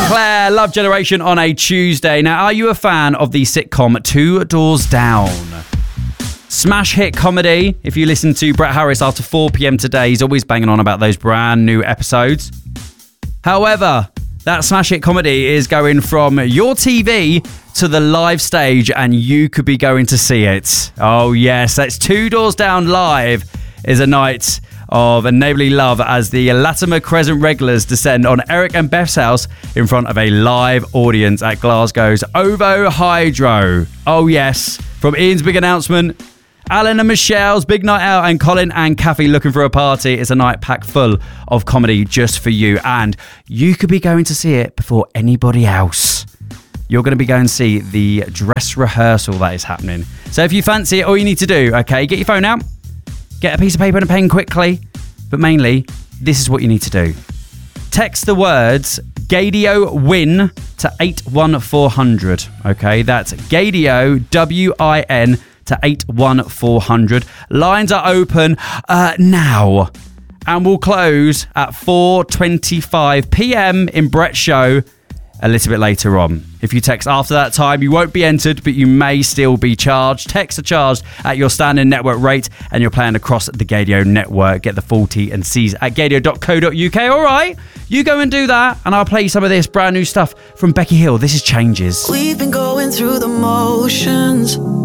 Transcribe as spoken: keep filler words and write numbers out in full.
Sinclair, Love Generation on a Tuesday. Now, are you a fan of the sitcom Two Doors Down? Smash hit comedy. If you listen to Brett Harris after four p.m. today, he's always banging on about those brand new episodes. However, that smash hit comedy is going from your T V to the live stage, and you could be going to see it. Oh yes, that's Two Doors Down Live is a night of neighbourly love as the Latimer Crescent regulars descend on Eric and Beth's house in front of a live audience at Glasgow's OVO Hydro. Oh yes, from Ian's big announcement, Alan and Michelle's big night out, and Colin and Kathy looking for a party. It's a night packed full of comedy just for you, and you could be going to see it before anybody else. You're going to be going to see the dress rehearsal that is happening. So if you fancy it, all you need to do, okay, get your phone out, get a piece of paper and a pen quickly, but mainly, this is what you need to do. Text the words Gaydio win to eight one four hundred, okay? That's Gaydio, W I N, to eight one four hundred. Lines are open uh, now and will close at four twenty-five p.m. in Brett's show a little bit later on. If you text after that time, you won't be entered, but you may still be charged. Texts are charged at your standard network rate, and you're playing across the Gaydio network. Get the full T and C's at gaydio dot co dot uk. All right, you go and do that, and I'll play you some of this brand new stuff from Becky Hill. This is Changes. We've been going through the motions,